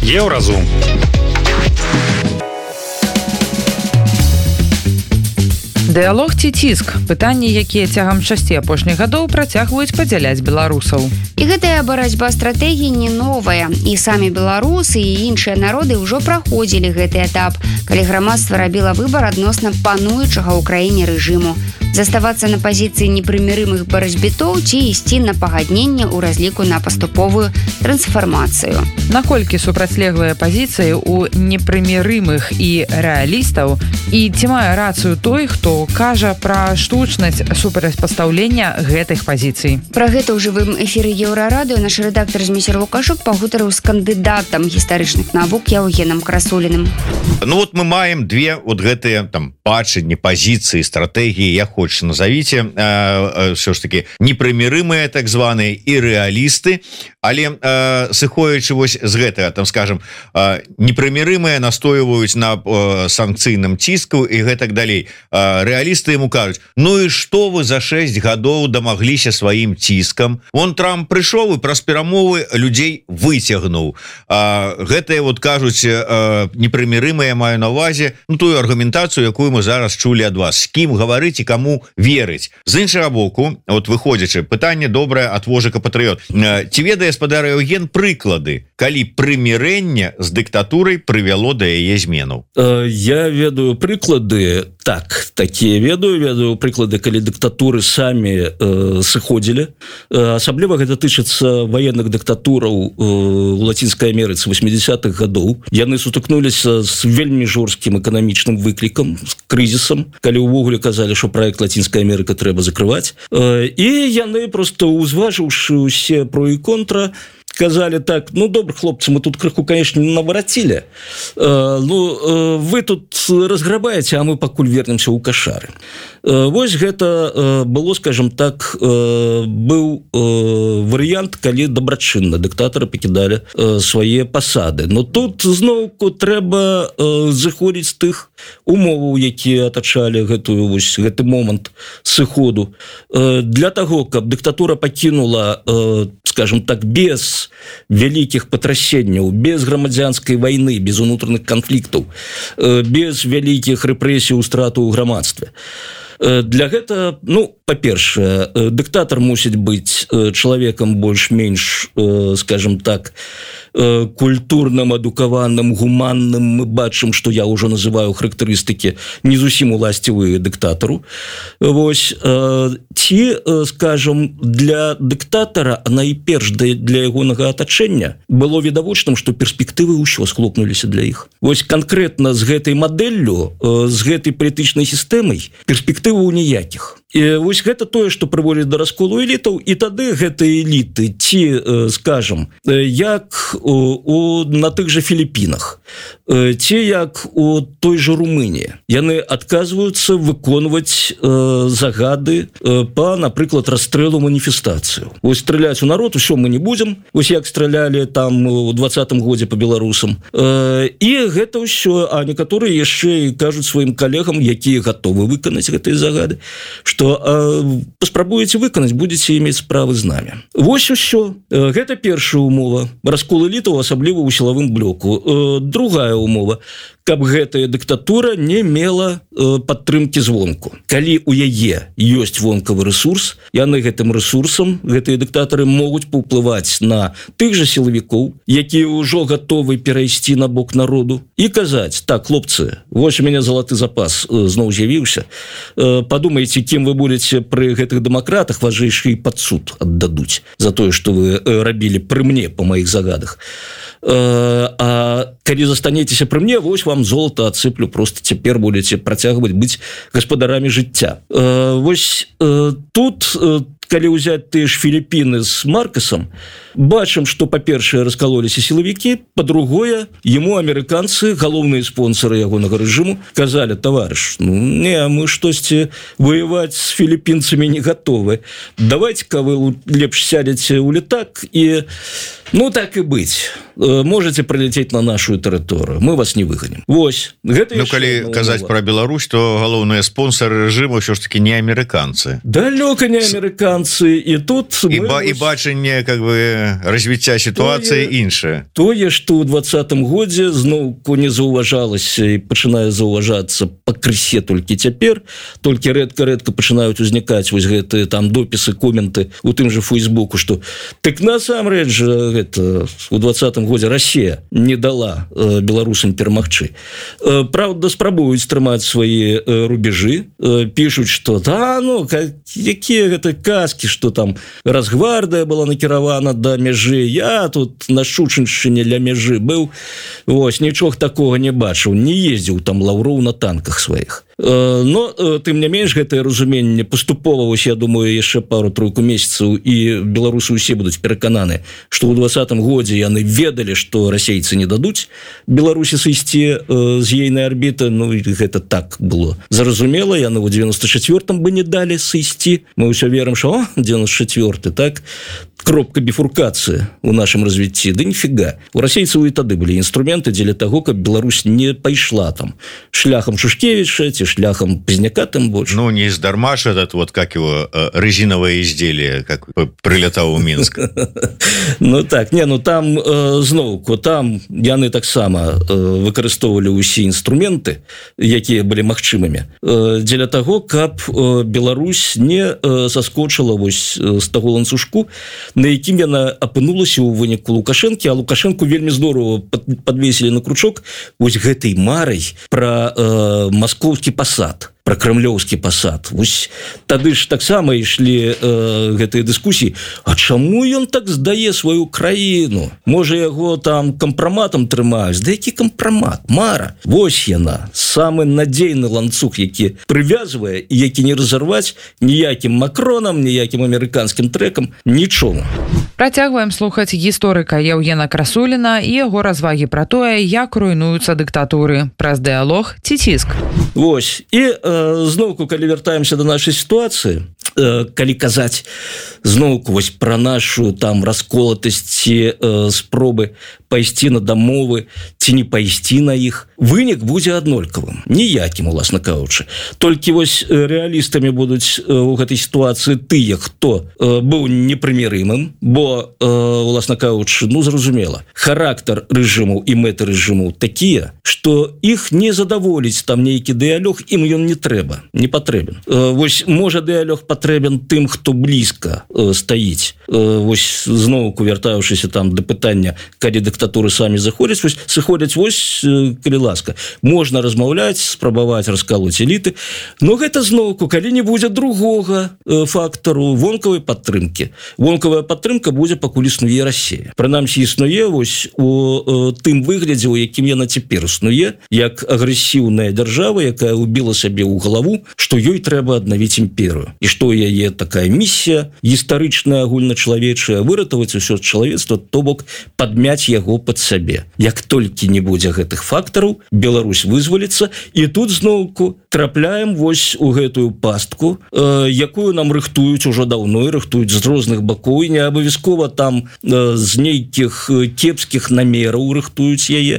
Еўразум. Дыялог ці ціск? Пытанні, якія цягам 6 апошніх гадоў працягваюць падзяляць беларусаў. І гэтая барацьба стратэгій не новая. І самі беларусы і іншыя народы ўжо праходзілі гэты этап, калі грамадства рабіла выбар адносна пануючага ў краіне рэжыму. Заставацца на пазіцыі непрымірымых барацьбітоў ці ісці на пагадненне ў разліку на паступовую трансфармацыю. Наколькі супрацьлеглыя пазіцыі ў непрымірымых і рэалістаў, і ці мае рацыю той, хто кажа пра штучнасць супрацьпастаўлення гэтых пазіцый. Пра гэта ў жывым эфіры Еўрарадыё наш рэдактар Зміцер Лукашук пагутарыў з кандыдатам гістарычных навук Яўгенам Красуліным. Ну вот мы маем две вот гэтыя там бачанні, пазіцыі, стратэгіі, як хочаш назовіце, все ж таки непрымірымыя так званыя і рэалісты, але сыходзячы вось з гэтага, там скажем, непрымірымыя настойваюць на санкцыйным ціску і гэтак далей. Рэалісты ему кажуць: ну і што вы за 6 гадоў дамагліся сваім ціскам? Вон Трамп прыйшоў і праз перамовы людзей выцягнуў. Гэтыя вот кажуць непрымірымыя, маю на ўвазе тую аргументацыю, якую мы зараз чулі ад вас, з кім гаварыць і каму верыць. З іншага боку, вот выходзячы, пытанне добрае ад вожыка патрыёт. Ці ведае гаспадар Яўген прыклады, калі прымірэнне з дыктатурай прывяло да яе зменаў? Я ведаю прыклады, такія ведаю прыклады, калі дыктатуры самі сыходзілі. Асабліва гэта тычыцца ваенных дыктатураў у Лацінскай Амерыцы 80-х гадоў. Яны сутыкнуліся з вельмі жорсткім эканамічным выклікам, з крызісам, калі ўвогуле казалі, што праект Лацінская Амерыка трэба закрываць. І яны просто, узважыўшы ўсе про і контра, сказали так: ну добра, хлопцы, мы тут крыху, конечно, наварацілі, вы тут разграбаеце, а мы пакуль вернемся ў кашары. Вось гэта было, скажем так, быў варыянт, калі дабрачынна дыктатары пакідалі свае пасады. Но тут зноўку трэба зыходзіць з тых умоваў, якія атачалі гэты момант сыходу. Для таго, каб дыктатура пакінула, скажем так, без вялікіх патрасенняў, без грамадзянскай вайны, без унутраных канфліктаў, без вялікіх рэпрэсій, страту ў грамадстве. Для гэта, па-першае, дыктатар мусіць быць чалавекам больш-менш, скажем так, культурным, адукаваным, гуманным. Мы бачым, што я ўжо называю характарыстыкі не зусім уласцівыя дыктатару. Вось, ці, скажем, для дыктатара, а найперш для ягонага атачэння, было відавочным, што перспектывы ўсё схлопнуліся для іх. Вось канкрэтна з гэтай мадэллю, з гэтай палітычнай сістэмай перспектываў ніякіх. І вось гэта тое, што прыводзіць да расколу элітаў, і тады гэтыя эліты, ці, скажем, як на тых жа Філіпінах, ці як у той жа Румыніі, яны адказваюцца выконваць загады па, напрыклад, расстрэлу маніфестацыю. Вось страляць у народ усё мы не будзем, вось як стралялі там у 20-м годзе па беларусам. І гэта ўсё, а некаторыя яшчэ і кажуць сваім калегам, якія гатовы выканаць гэтыя загады, што паспрабуеце выканаць, будзеце мець справы з намі. Вось усё. Гэта першая умова. Раскол элітаў, асабліва ў сілавым блоку. Другая умова, каб гэтая дыктатура не мела падтрымкі звонку. Калі ў яе ёсць вонкавы рэсурс, яны гэтым рэсурсам, гэтыя дыктатары могуць паўплываць на тых жа сілавікоў, якія ўжо гатовы перайсці на бок народу, і казаць: так, хлопцы, вось у мяне залаты запас зноў з'явіўся, падумайце, кім вы будете пры гэтых дэмакратах, вас жа яшчэ і пад суд аддадуць за тое, што вы рабілі пры мне па маіх загадах. А калі застанецеся пры мне, вось вам золата адсыплю, просто цяпер будете працягваць быць гаспадарамі жыцця. Вось тут, калі ўзяць тыя ж Філіпіны з Маркасам, бачым, што, па-першае, раскалоліся сілавікі, па-другое, яму амерыканцы, галоўныя спонсары ягонага рэжыму, казалі: таварыш, не, мы штосьці воеваць з філіпінцамі не гатовы. Давайте-ка вы лепш сядзеце ў летак і, так і быць, можете прилететь на нашу тэрыторыю, мы вас не выганем. Вось. Калі казаць пра Беларусь, то галоўныя спонсары рэжыму ўсё ж таки не амерыканцы. Далёка не амерыканцы. санкцыі і тут і бачанне как бы развіцця сітуацыі іншае тое што ў 20-м годзе зноўку не заўважалася і пачынае заўважацца пакрысе толькі цяпер толькі рэдка пачынаюць узнікаць вось гэтыя там допісы коменты у тым же Фейсбуку што так насамрэч гэта у 20-м годзе Россия не дала беларусам перамагчы правда спрабуюць трымаць свае рубежы пишут что да ну якія гэта казки что там Росгвардия была накіравана до мяжы я тут на Шучыншчыне ля мяжы быў вось нічога такого не бачыў не ездзіў там лаўроў на танках сваіх но тым не менш гэтае разуменне паступова вось я думаю яшчэ пару-тройку месяцаў і беларусы усе будуць перакананы што ў 20-м годзе яны ведалі што расейцы не дадуць Беларусі сысці з ейнай арбіты ну гэта так было зразумела яны ў 94-м бы не далі сысці мы ўсё верым што 94-й так кропка біфуркацыі у нашым развіцці да нифига у расейцаў і тады былі інструменты дзеля таго каб Беларусь не пайшла там шляхам Шушкевіча ці шляхам Пазняка тым больш ну не здарма ж этот вот как его резиновое изделие как прилетаў у Мінск ну так не ну там зноўку там яны таксама выкарыстоўвалі ўсе інструменты якія былі магчымымі дзеля таго каб Беларусь не саскочыла вось з таго ланцужку на якім яна апынулася ў выніку Лукашэнкі, а Лукашэнку вельмі здорово подвесілі на кручок вось гэтай марай пра маскоўскі пасад, пра крамлёўскі пасад. Вось тады ж таксама ішлі гэтыя дыскусіі, а чаму ён так здае сваю краіну? Можа яго там кампраматам трымаюць? Да які кампрамат? Мара. Вось яна, самы надзейны ланцуг, які прывязвае і які не разарваць ніякім Макронам, ніякім амерыканскім трэкам, нічому. Працягваем слухаць гісторыка Яўгена Красуліна і яго развагі пра тое, як руйнуюцца дыктатуры праз дыялог ці ціск. Вось. І зноўку, калі вяртаемся да нашай сітуацыі, калі казаць зноўку вось пра нашу там расколатасць ці спробы пайсці на дамовы ці не пайсці на іх, вынік будзе аднолькавым, ніякім, уласна кажучы. Толькі вось рэалістамі будуць у гэтай сітуацыі тыя, хто быў непрымірымым, бо, уласна кажучы, ну, зразумела, характар рэжыму і мэты рэжыму такія, што іх не задаволіць там нейкі дыялог, ім ён не трэба, не патрэбен. Вось, можа, дыялог патрэбен тым, хто блізка стаіць. Вось, зноўку вяртаючыся там да пытання, калі дыктатуры самі заходзяць, вось, сыходзяць, вось, калі ласка. Можна размаўляць, спрабаваць раскалоць эліты, но гэта зноўку, калі не будзе другога фактару вонкавай падтрымкі. Вонкавая падтрымка будзе, пакуль існуе Расія. Прынамсі, існуе вось у тым выглядзе, у якім яна цяпер існуе, як агрэсіўная дзяржава, якая убіла сабе ў галаву, што ёй трэба аднавіць імперыю. І што яе такая місія гістарычная, агульначалавечая, выратаваць усё чалавецтва, то бок падмяць яго пад сабе. Як толькі не будзе гэтых фактараў, Беларусь вызваліцца, і тут зноўку трапляем вось у гэтую пастку, якую нам рыхтуюць ужо даўно, рыхтуюць з розных бакоў, і не абавязкова там з нейкіх кепскіх намераў рыхтуюць яе.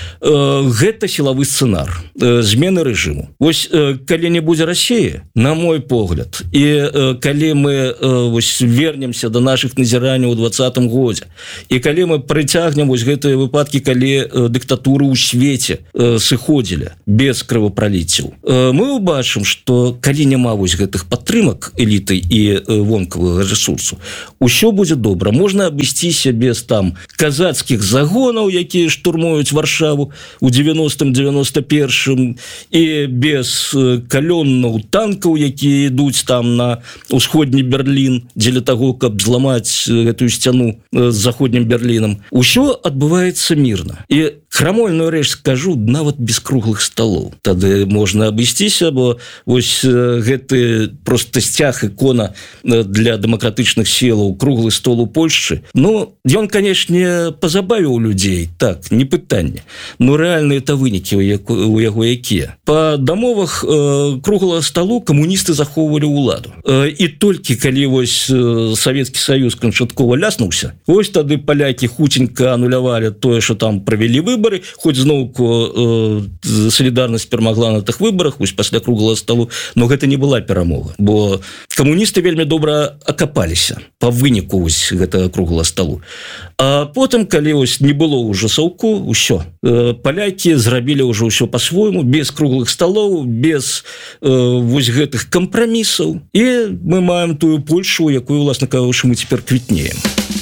Гэта сілавы сцэнар змены рэжыму. Вось калі не будзе Расіі, на мой погляд, і калі мы вось вернемся до наших назіранняў у 20-м годзе, і калі мы прыцягнем вось гэтыя выпадкі, калі дыктатуры ў свеце сыходзілі без крывапраліццяў, мы ўбачым, што калі няма вось гэтых падтрымак эліты і вонкавага рэсурсу, усё будзе добра. Можна абысціся без там казацкіх загонаў, якія штурмуюць Варшаву у 90-м, 91-м, і без калёнаў танкаў, якія ідуць там на ўсходні Берлін дзеля таго, каб зламаць гэтую сцяну з заходнім Берлінам. Усё адбываецца мірна. І крамольную рэч скажу, нават без круглых сталоў. Тады можна абысціся, бо вось гэты проста сцяг, ікона для дэмакратычных сілаў, круглы стол у Польшчы, ну, ён, канешне, пазабавіў людзей, так, не пытанне. Но рэальныя-то вынікі у яго якія. Па дамовах круглага сталу камуністы захоўвалі ўладу. І толькі калі вось Савецкі Саюз канчаткова ляснуўся, вось тады палякі хуценька анулявалі тое, што там правялі выбары, выборы, хоць зноўку солідарнасць перамагла на тых выборах вось пасля круглого столу, но гэта не была перамога, бо камуністы вельмі добра акапаліся по выніку вось гэтага круглого столу. А потым, калі вось не было ўжо Саўку, усё, палякі зрабілі ўжо ўсё по-свойму, без круглых столов, без вось гэтых кампрамісаў, і мы маем тую Польшу, якую, уласна кажучы, мы цяпер квітнеем.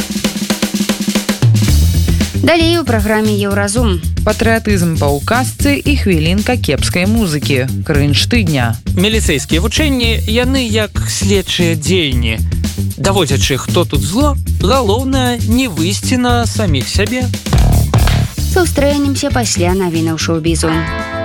Далей у праграме Еўразум. Патрыятызм па ўказцы і хвілінка кепскай музыкі. Крынж тыдня. Міліцэйскія вучэнні, яны як следчыя дзеянні. Даводзячы, хто тут зло, галоўнае не выйсці на саміх сябе. Сустрэнемся пасля навінаў шоу-бізу.